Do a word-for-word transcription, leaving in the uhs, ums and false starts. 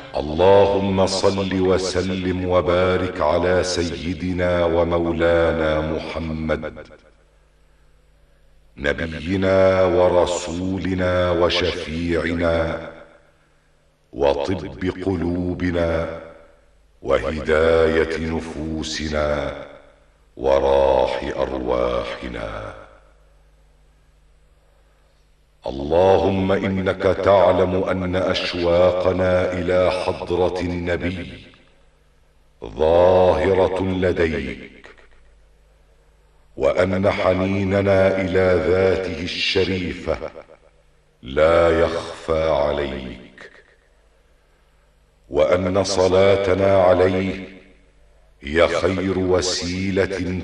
اللهم صل وسلم وبارك على سيدنا ومولانا محمد، نبينا ورسولنا وشفيعنا وطب قلوبنا وهداية نفوسنا وراح أرواحنا. اللهم إنك تعلم أن أشواقنا إلى حضرة النبي ظاهرة لديك، وأن حنيننا إلى ذاته الشريفة لا يخفى عليك، وأن صلاتنا عليه هي خير وسيلة